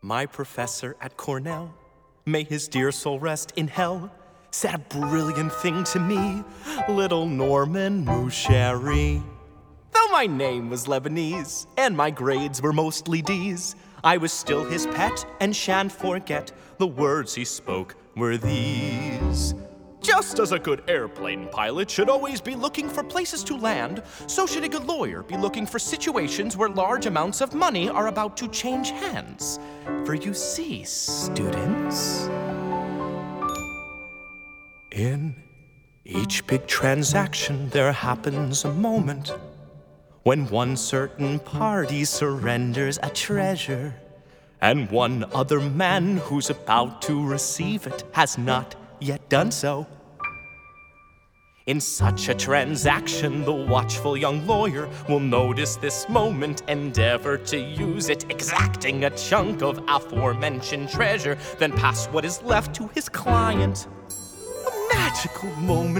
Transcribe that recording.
My professor at Cornell, may his dear soul rest in hell, said a brilliant thing to me, little Norman Moucheri. Though my name was Lebanese, and my grades were mostly D's, I was still his pet, and shan't forget the words he spoke were these. Just as a good airplane pilot should always be looking for places to land, so should a good lawyer be looking for situations where large amounts of money are about to change hands. For you see, students, in each big transaction there happens a moment when one certain party surrenders a treasure, and one other man who's about to receive it has not yet done so. In such a transaction, the watchful young lawyer will notice this moment, endeavor to use it, exacting a chunk of aforementioned treasure, then pass what is left to his client. A magical moment